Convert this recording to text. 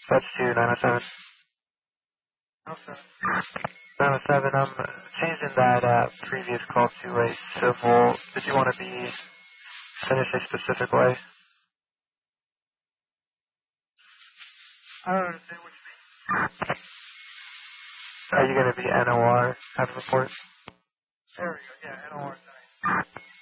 That's 907. Okay. 907, I'm changing that previous call to a civil. Did you want to be finished a specific way? I don't understand what you mean. Are you going to be NOR, have a report? There we go. Yeah, NOR.